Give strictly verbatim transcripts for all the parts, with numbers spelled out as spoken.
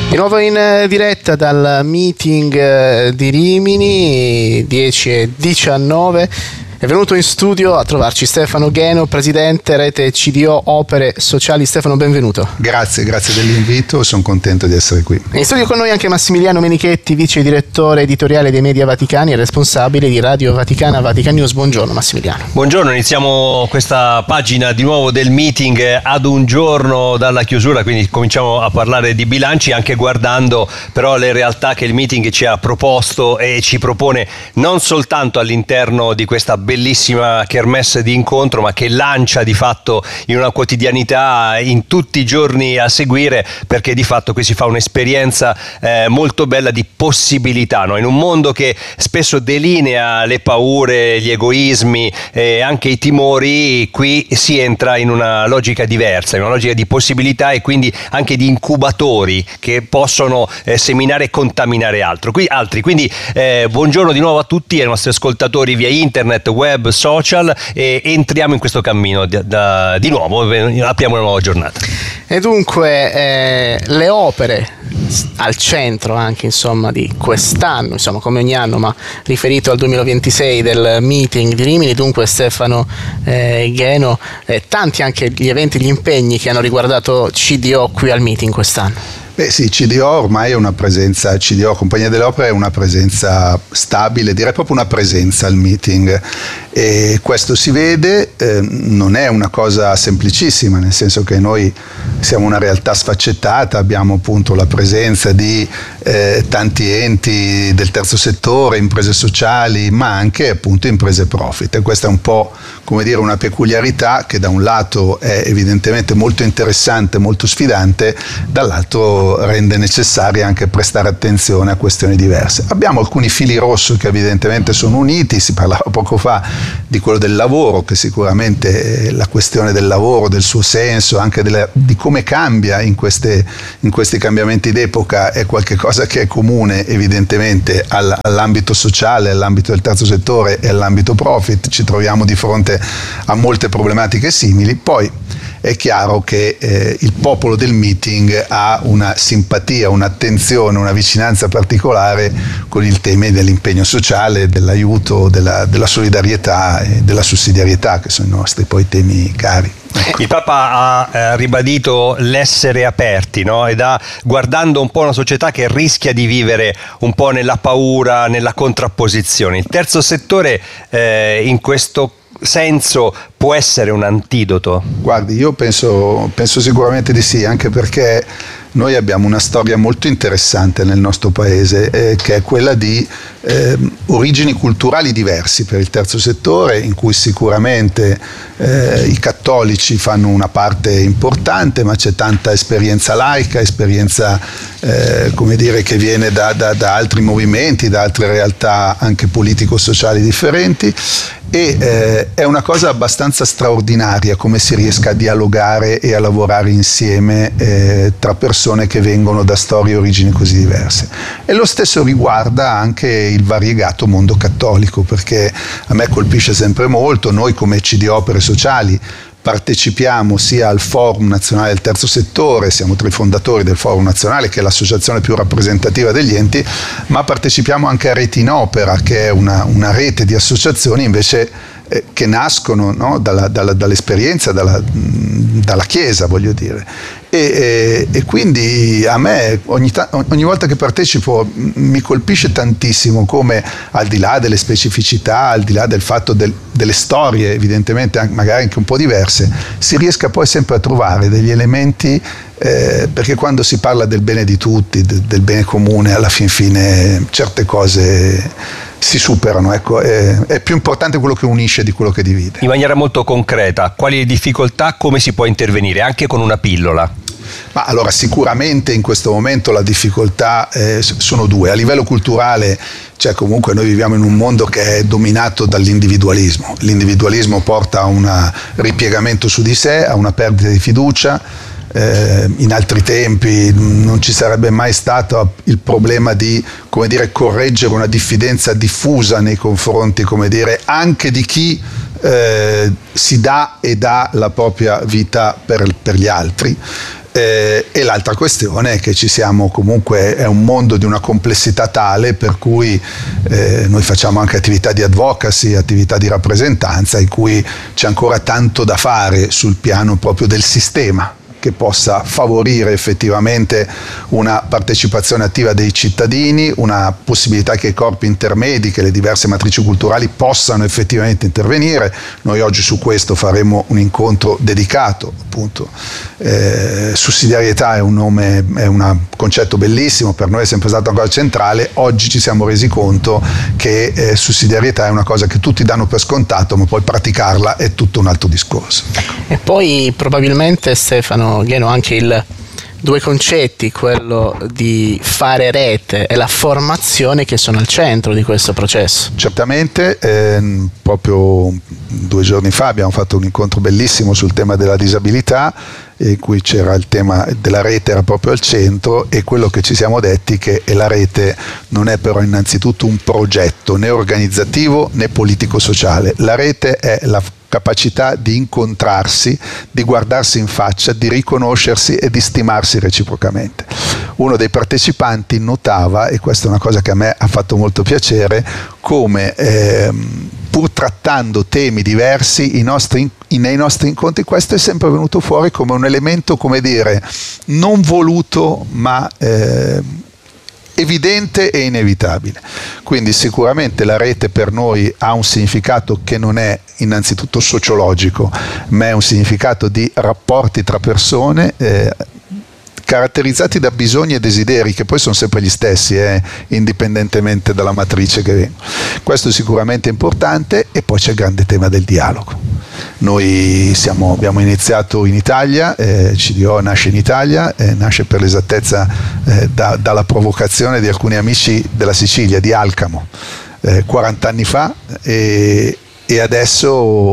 Di nuovo in diretta dal meeting di Rimini, dieci e diciannove. È venuto in studio a trovarci Stefano Gheno, presidente Rete C D O Opere Sociali. Stefano, benvenuto. Grazie, grazie dell'invito, sono contento di essere qui. In studio con noi anche Massimiliano Menichetti, vice direttore editoriale dei Media Vaticani e responsabile di Radio Vaticana Vatican News. Buongiorno Massimiliano. Buongiorno, iniziamo questa pagina di nuovo del meeting ad un giorno dalla chiusura, quindi cominciamo a parlare di bilanci, anche guardando però le realtà che il meeting ci ha proposto e ci propone non soltanto all'interno di questa bellissima kermesse di incontro, ma che lancia di fatto in una quotidianità in tutti i giorni a seguire, perché di fatto qui si fa un'esperienza eh, molto bella di possibilità, no? In un mondo che spesso delinea le paure, gli egoismi e anche i timori, qui si entra in una logica diversa, in una logica di possibilità e quindi anche di incubatori che possono eh, seminare e contaminare altro. Qui, altri. Quindi eh, buongiorno di nuovo a tutti, ai nostri ascoltatori via internet, web, social, e entriamo in questo cammino da, da, di nuovo, apriamo una nuova giornata. E dunque eh, le opere al centro anche insomma di quest'anno, insomma come ogni anno, ma riferito al duemilaventisei del meeting di Rimini. Dunque Stefano eh, Gheno, eh, tanti anche gli eventi, gli impegni che hanno riguardato C D O qui al meeting quest'anno. Beh sì, C D O ormai è una presenza, C D O Compagnia delle Opere è una presenza stabile, direi proprio una presenza al meeting, e questo si vede, eh, non è una cosa semplicissima, nel senso che noi siamo una realtà sfaccettata, abbiamo appunto la presenza di eh, tanti enti del terzo settore, imprese sociali, ma anche appunto imprese profit, e questa è un po' come dire una peculiarità che da un lato è evidentemente molto interessante, molto sfidante, dall'altro rende necessario anche prestare attenzione a questioni diverse. Abbiamo alcuni fili rossi che evidentemente sono uniti, si parlava poco fa di quello del lavoro, che sicuramente la questione del lavoro, del suo senso, anche delle, di come cambia in, queste, in questi cambiamenti d'epoca, è qualcosa che è comune evidentemente all, all'ambito sociale, all'ambito del terzo settore e all'ambito profit. Ci troviamo di fronte a molte problematiche simili. Poi è chiaro che eh, il popolo del meeting ha una simpatia, un'attenzione, una vicinanza particolare con il tema dell'impegno sociale, dell'aiuto, della, della solidarietà e della sussidiarietà, che sono i nostri poi temi cari. Il Papa ha eh, ribadito l'essere aperti, no? Ed ha, guardando un po' una società che rischia di vivere un po' nella paura, nella contrapposizione. Il terzo settore eh, in questo senso può essere un antidoto? Guardi, io penso, penso sicuramente di sì, anche perché noi abbiamo una storia molto interessante nel nostro paese, eh, che è quella di eh, origini culturali diversi per il terzo settore, in cui sicuramente eh, i cattolici fanno una parte importante, ma c'è tanta esperienza laica, esperienza eh, come dire, che viene da, da, da altri movimenti, da altre realtà anche politico-sociali differenti. E eh, è una cosa abbastanza straordinaria come si riesca a dialogare e a lavorare insieme eh, tra persone che vengono da storie e origini così diverse. E lo stesso riguarda anche il variegato mondo cattolico, perché a me colpisce sempre molto. Noi come C D O Opere Sociali partecipiamo sia al Forum Nazionale del Terzo Settore, siamo tra i fondatori del Forum Nazionale, che è l'associazione più rappresentativa degli enti, ma partecipiamo anche a Reti in Opera, che è una, una rete di associazioni invece eh, che nascono, no, dalla, dalla, dall'esperienza, dalla, dalla Chiesa, voglio dire. E, e, e quindi a me ogni, ogni volta che partecipo mi colpisce tantissimo come, al di là delle specificità, al di là del fatto del, delle storie evidentemente anche, magari anche un po' diverse, si riesca poi sempre a trovare degli elementi, eh, perché quando si parla del bene di tutti, de, del bene comune, alla fin fine certe cose si superano, ecco, è, è più importante quello che unisce di quello che divide. In maniera molto concreta, quali difficoltà, come si può intervenire, anche con una pillola? Ma allora sicuramente in questo momento la difficoltà eh, sono due. A livello culturale, cioè comunque noi viviamo in un mondo che è dominato dall'individualismo. L'individualismo porta a un ripiegamento su di sé, a una perdita di fiducia. Eh, in altri tempi non ci sarebbe mai stato il problema di, come dire, correggere una diffidenza diffusa nei confronti, come dire, anche di chi eh, si dà e dà la propria vita per, per gli altri. Eh, e l'altra questione è che ci siamo comunque, è un mondo di una complessità tale per cui eh, noi facciamo anche attività di advocacy, attività di rappresentanza, in cui c'è ancora tanto da fare sul piano proprio del sistema, che possa favorire effettivamente una partecipazione attiva dei cittadini, una possibilità che i corpi intermedi, che le diverse matrici culturali possano effettivamente intervenire. Noi oggi su questo faremo un incontro dedicato, appunto. Eh, sussidiarietà è un nome, è un concetto bellissimo, per noi è sempre stato ancora centrale. Oggi ci siamo resi conto che eh, sussidiarietà è una cosa che tutti danno per scontato, ma poi praticarla è tutto un altro discorso. E poi probabilmente, Stefano Gheno, anche il due concetti, quello di fare rete e la formazione, che sono al centro di questo processo. Certamente, eh, proprio due giorni fa abbiamo fatto un incontro bellissimo sul tema della disabilità, in cui c'era il tema della rete, era proprio al centro, e quello che ci siamo detti che la rete non è però innanzitutto un progetto né organizzativo né politico-sociale. La rete è la capacità di incontrarsi, di guardarsi in faccia, di riconoscersi e di stimarsi reciprocamente. Uno dei partecipanti notava, e questa è una cosa che a me ha fatto molto piacere, come ehm, pur trattando temi diversi i nostri, i, nei nostri incontri, questo è sempre venuto fuori come un elemento, come dire, non voluto ma eh, evidente e inevitabile. Quindi sicuramente la rete per noi ha un significato che non è innanzitutto sociologico, ma è un significato di rapporti tra persone, eh, caratterizzati da bisogni e desideri che poi sono sempre gli stessi, eh, indipendentemente dalla matrice che vengono. Questo è sicuramente importante. E poi c'è il grande tema del dialogo. Noi siamo, abbiamo iniziato in Italia, eh, C D O nasce in Italia, eh, nasce per l'esattezza eh, da, dalla provocazione di alcuni amici della Sicilia, di Alcamo, eh, quaranta anni fa, e, e adesso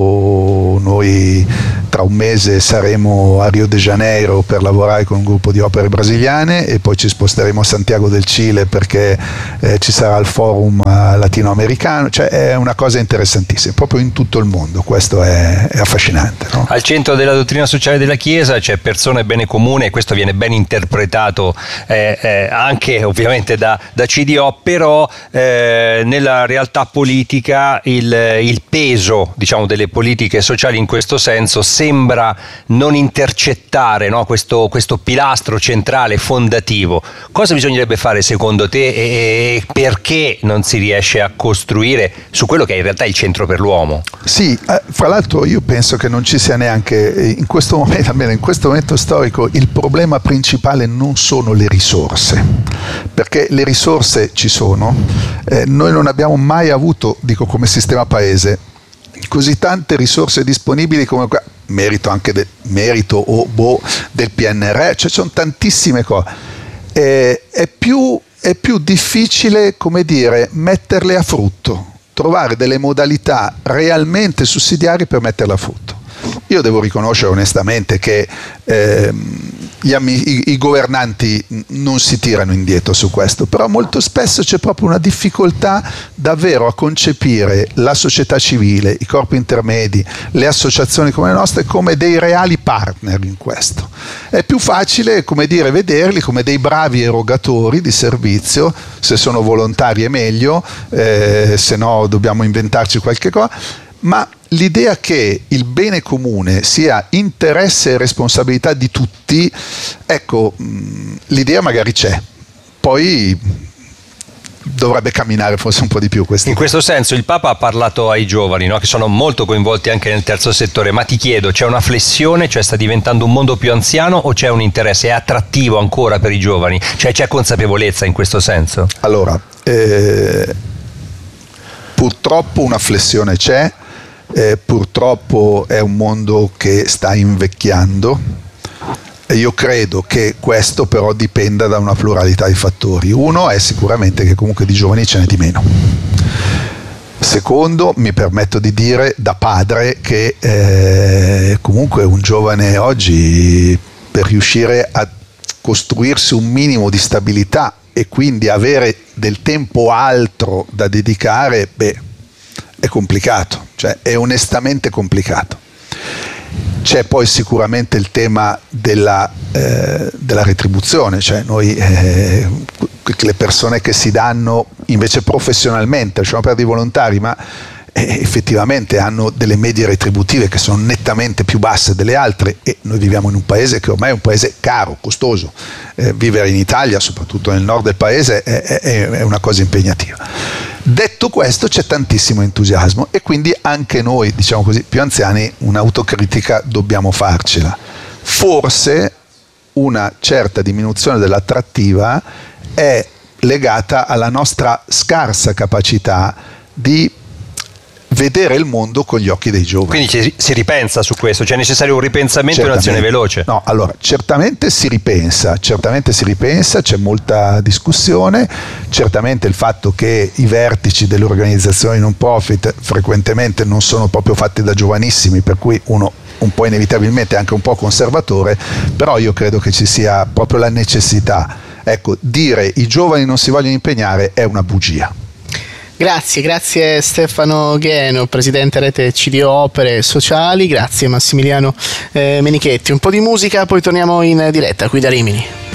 noi tra un mese saremo a Rio de Janeiro per lavorare con un gruppo di opere brasiliane, e poi ci sposteremo a Santiago del Cile perché eh, ci sarà il forum latinoamericano. Cioè è una cosa interessantissima, proprio in tutto il mondo. Questo è, è affascinante, no? Al centro della dottrina sociale della Chiesa c'è persona e bene comune, e questo viene ben interpretato eh, eh, anche ovviamente da, da C D O, però eh, nella realtà politica il, il peso, diciamo, delle politiche sociali in questo senso sembra non intercettare, no, questo, questo pilastro centrale fondativo. Cosa bisognerebbe fare secondo te, e perché non si riesce a costruire su quello che è in realtà il centro per l'uomo? Sì, eh, fra l'altro io penso che non ci sia neanche in questo momento, almeno in questo momento storico, il problema principale non sono le risorse, perché le risorse ci sono. Eh, noi non abbiamo mai avuto, dico come sistema paese, così tante risorse disponibili come qua, merito anche del merito o boh, del P N R R, cioè sono tantissime cose. Eh, è più, è più difficile, come dire, metterle a frutto, trovare delle modalità realmente sussidiarie per metterle a frutto. Io devo riconoscere onestamente che ehm, gli ami- i, i governanti non si tirano indietro su questo, però molto spesso c'è proprio una difficoltà davvero a concepire la società civile, i corpi intermedi, le associazioni come le nostre come dei reali partner in questo. È più facile, come dire, vederli come dei bravi erogatori di servizio, se sono volontari è meglio, eh, se no dobbiamo inventarci qualche cosa, ma l'idea che il bene comune sia interesse e responsabilità di tutti, ecco, l'idea magari c'è, poi dovrebbe camminare forse un po' di più. In questo senso il Papa ha parlato ai giovani, no? Che sono molto coinvolti anche nel terzo settore, ma ti chiedo, c'è una flessione, cioè sta diventando un mondo più anziano, o c'è un interesse, è attrattivo ancora per i giovani? Cioè c'è consapevolezza in questo senso? Allora, eh, purtroppo una flessione c'è. Eh, purtroppo è un mondo che sta invecchiando, e io credo che questo però dipenda da una pluralità di fattori. Uno è sicuramente che comunque di giovani ce n'è di meno. Secondo, mi permetto di dire da padre che eh, comunque un giovane oggi, per riuscire a costruirsi un minimo di stabilità e quindi avere del tempo altro da dedicare, beh, è complicato, cioè è onestamente complicato. C'è poi sicuramente il tema della, eh, della retribuzione, cioè noi eh, le persone che si danno invece professionalmente, lasciamo perdere i volontari, ma eh, effettivamente hanno delle medie retributive che sono nettamente più basse delle altre, e noi viviamo in un paese che ormai è un paese caro, costoso. Eh, vivere in Italia, soprattutto nel nord del paese, è, è, è una cosa impegnativa. Detto questo, c'è tantissimo entusiasmo, e quindi anche noi, diciamo così, più anziani, un'autocritica dobbiamo farcela. Forse una certa diminuzione dell'attrattiva è legata alla nostra scarsa capacità di vedere il mondo con gli occhi dei giovani. Quindi si ripensa su questo, cioè è necessario un ripensamento e un'azione veloce. No, allora, certamente si ripensa, certamente si ripensa, c'è molta discussione, certamente il fatto che i vertici delle organizzazioni non profit frequentemente non sono proprio fatti da giovanissimi, per cui uno un po' inevitabilmente è anche un po' conservatore, però io credo che ci sia proprio la necessità. Ecco, dire i giovani non si vogliono impegnare è una bugia. Grazie, grazie Stefano Gheno, presidente rete C D O Opere Sociali, grazie Massimiliano eh, Menichetti. Un po' di musica, poi torniamo in diretta qui da Rimini.